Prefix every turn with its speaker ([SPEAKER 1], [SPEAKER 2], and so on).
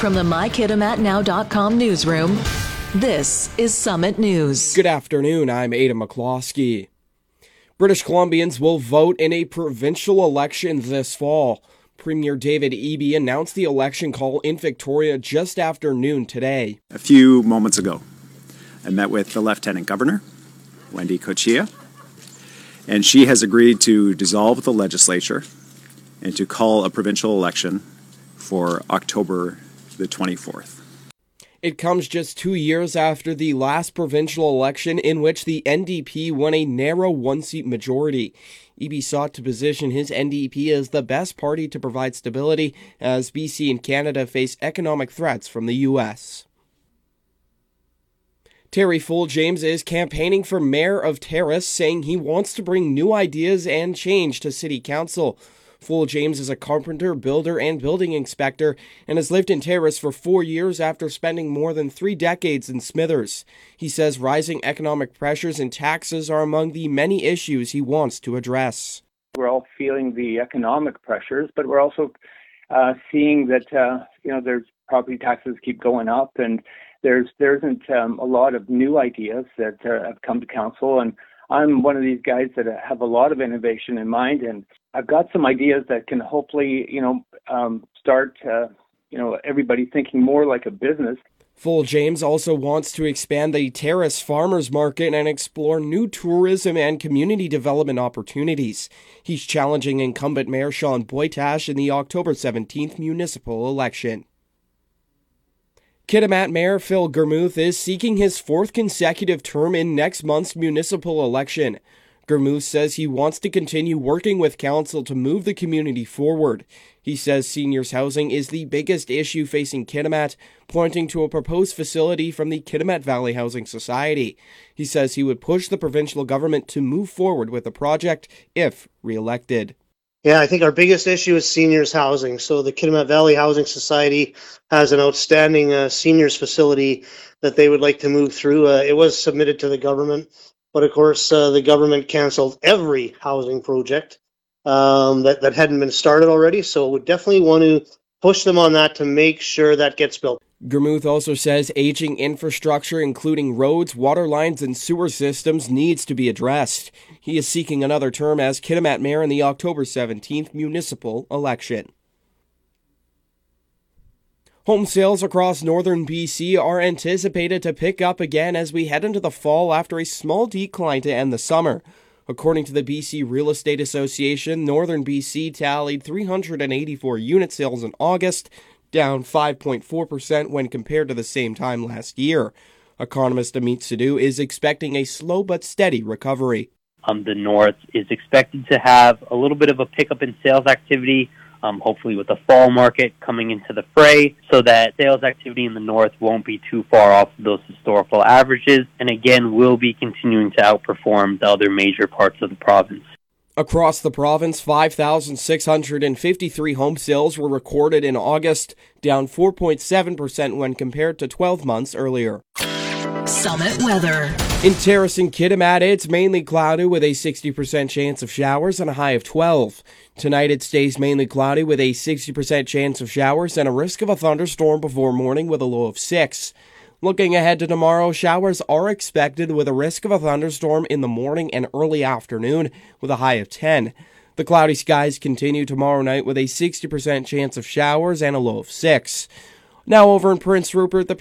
[SPEAKER 1] From the MyKitimatNow.com newsroom, this is Summit News.
[SPEAKER 2] Good afternoon, I'm Ada McCloskey. British Columbians will vote in a provincial election this fall. Premier David Eby announced the election call in Victoria just after noon today.
[SPEAKER 3] A few moments ago, I met with the Lieutenant Governor, Wendy Cochia, and she has agreed to dissolve the legislature and to call a provincial election for October the 24th.
[SPEAKER 2] It comes just 2 years after the last provincial election in which the NDP won a narrow one-seat majority. Eby sought to position his NDP as the best party to provide stability as BC and Canada face economic threats from the U.S. Terry Foljames is campaigning for mayor of Terrace, saying he wants to bring new ideas and change to City Council. Foljames is a carpenter, builder, and building inspector and has lived in Terrace for 4 years after spending more than 3 decades in Smithers. He says rising economic pressures and taxes are among the many issues he wants to address.
[SPEAKER 4] We're all feeling the economic pressures, but we're also seeing that there's property taxes keep going up, and there isn't a lot of new ideas that have come to council. And I'm one of these guys that have a lot of innovation in mind, and I've got some ideas that can hopefully, start, everybody thinking more like a business.
[SPEAKER 2] Foljames also wants to expand the Terrace Farmers Market and explore new tourism and community development opportunities. He's challenging incumbent Mayor Sean Boytash in the October 17th municipal election. Kitimat Mayor Phil Germuth is seeking his 4th consecutive term in next month's municipal election. Germuth says he wants to continue working with council to move the community forward. He says seniors housing is the biggest issue facing Kitimat, pointing to a proposed facility from the Kitimat Valley Housing Society. He says he would push the provincial government to move forward with the project if re-elected.
[SPEAKER 5] Yeah, I think our biggest issue is seniors housing. So the Kitimat Valley Housing Society has an outstanding seniors facility that they would like to move through. It was submitted to the government, but of course the government canceled every housing project that hadn't been started already. So we definitely want to push them on that to make sure that gets built.
[SPEAKER 2] Germuth also says aging infrastructure, including roads, water lines, and sewer systems, needs to be addressed. He is seeking another term as Kitimat Mayor in the October 17th municipal election. Home sales across northern BC are anticipated to pick up again as we head into the fall after a small decline to end the summer. According to the BC Real Estate Association, northern BC tallied 384 unit sales in August, down 5.4% when compared to the same time last year. Economist Amit Sidhu is expecting a slow but steady recovery.
[SPEAKER 6] The north is expected to have a little bit of a pickup in sales activity, hopefully with the fall market coming into the fray, so that sales activity in the north won't be too far off those historical averages, and again will be continuing to outperform the other major parts of the province.
[SPEAKER 2] Across the province, 5,653 home sales were recorded in August, down 4.7% when compared to 12 months earlier.
[SPEAKER 1] Summit weather.
[SPEAKER 2] In Terrace and Kitimat, it's mainly cloudy with a 60% chance of showers and a high of 12. Tonight it stays mainly cloudy with a 60% chance of showers and a risk of a thunderstorm before morning with a low of 6. Looking ahead to tomorrow, showers are expected with a risk of a thunderstorm in the morning and early afternoon with a high of 10. The cloudy skies continue tomorrow night with a 60% chance of showers and a low of 6. Now over in Prince Rupert, the